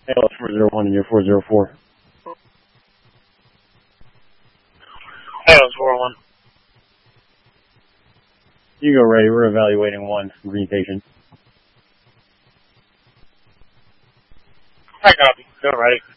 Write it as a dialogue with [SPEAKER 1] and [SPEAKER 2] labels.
[SPEAKER 1] Hello, 401 and you're 404.
[SPEAKER 2] Hello, 401.
[SPEAKER 1] You go ready. We're evaluating one green patient.
[SPEAKER 2] I copy. Go ready.